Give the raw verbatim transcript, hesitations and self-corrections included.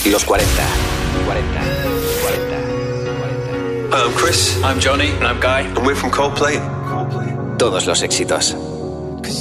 y los cuarenta. cuarenta, cuarenta, cuarenta. Hi, I'm Chris. I'm Johnny. And I'm Guy. And we're from Coldplay. Todos los éxitos.